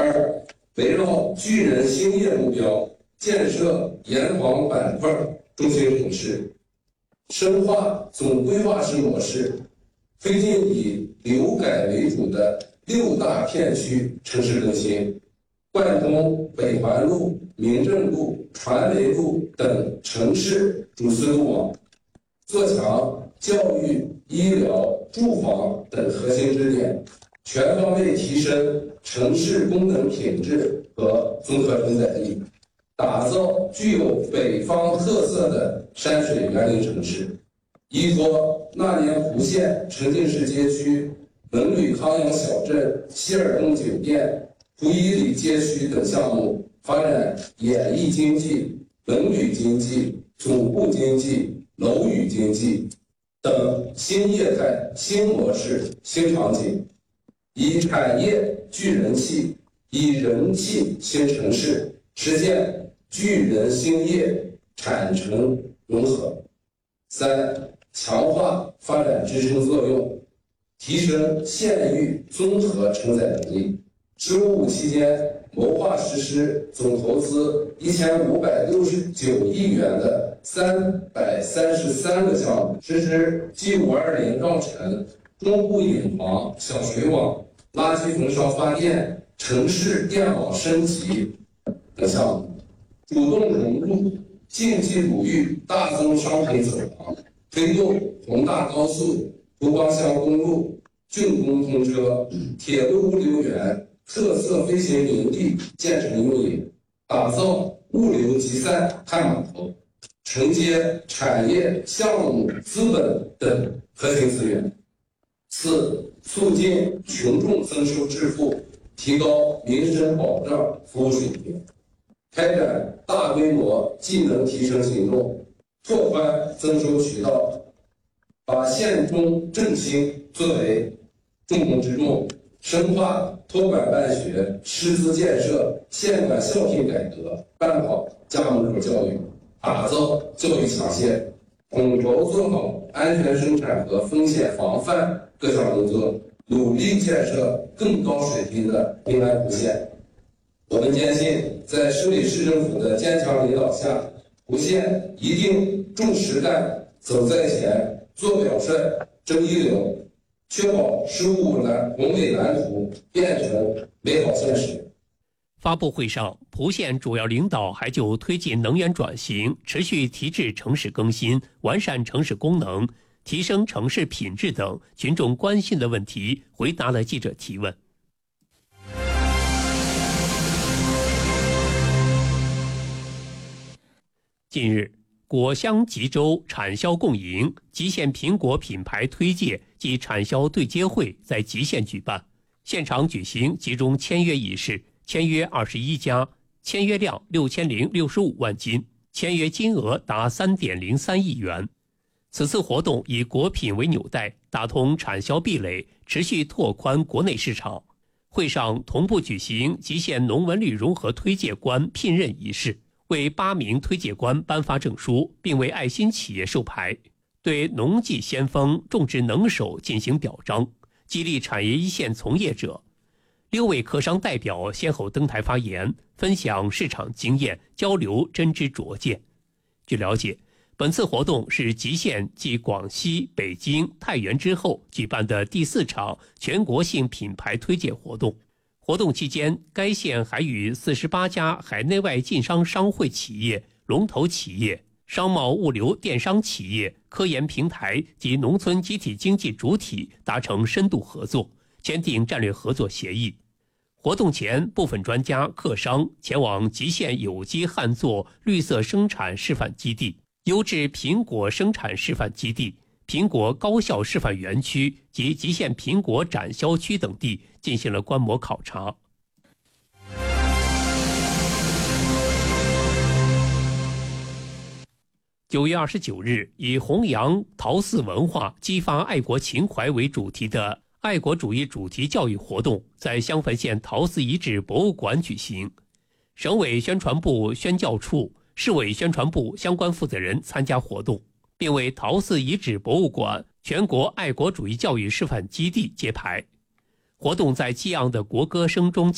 二，围绕巨人兴业目标，建设沿黄板块中心城市，深化总规划式模式，推进以流改为主的6大片区城市更新，贯通北环路、民政路、传媒路等城市主丝路网，做强教育、医疗、住房等核心支点，全方位提升城市功能品质和综合承载力，打造具有北方特色的山水园林城市。依托那年湖县沉浸式街区、文旅康养小镇、希尔顿酒店、胡一里街区等项目，发展演艺经济、文旅经济、总部经济、楼宇经济等新业态、新模式、新场景，以产业聚人气，以人气新城市，实现聚人兴业、产城融合。3、强化发展支撑作用，提升县域综合承载能力。“15+5”期间，谋划实施总投资1569亿元的333个项目，实施 G520 绕城、中部引黄、小水网、垃圾焚烧发电、城市电网升级等项目，主动融入经济鲁豫大宗商品走廊，推动宏大高速、湖广湘公路竣工通车，铁路物流园特色飞行营地建成运营，打造物流集散看码头，承接产业、项目、资本等核心资源。4、促进群众增收致富，提高民生保障服务水平，开展大规模技能提升行动，拓宽增收渠道，把县中振兴作为重中之重，深化托管办学、师资建设、县管校聘改革，办好家门口教育，打造教育强县，统筹做好安全生产和风险防范各项工作，努力建设更高水平的平安湖县。我们坚信，在市委市政府的坚强领导下，湖县一定重实干、走在前、做表率、争一流，确保15宏伟蓝图变成美好现实。 发布会上，蒲县主要领导还就推进能源转型、持续提质城市更新、完善城市功能、提升城市品质等群众关心的问题回答了记者提问。近日，果香吉州产销共赢吉县苹果品牌推介及产销对接会在吉县举办，现场举行集中签约仪式，签约21家，签约量6065万斤，签约金额达3.03亿元。此次活动以果品为纽带，打通产销壁垒，持续拓宽国内市场。会上同步举行吉县农文旅融合推介官聘任仪式，为8名推介官颁发证书，并为爱心企业授牌，对农技先锋、种植能手进行表彰，激励产业一线从业者。6位客商代表先后登台发言，分享市场经验，交流真知灼见。据了解，本次活动是吉县继广西、北京、太原之后举办的第4场全国性品牌推介活动。活动期间，该县还与48家海内外晋商商会企业、龙头企业、商贸物流电商企业、科研平台及农村集体经济主体达成深度合作，签订战略合作协议。活动前，部分专家、客商前往吉县有机旱作绿色生产示范基地、优质苹果生产示范基地、苹果高校示范园区及吉县苹果展销区等地进行了观摩考察。9月29日，以弘扬陶寺文化、激发爱国情怀为主题的爱国主义主题教育活动在襄汾县陶寺遗址博物馆举行。省委宣传部宣教处、市委宣传部相关负责人参加活动，并为陶寺遗址博物馆全国爱国主义教育示范基地揭牌。活动在激昂的国歌声中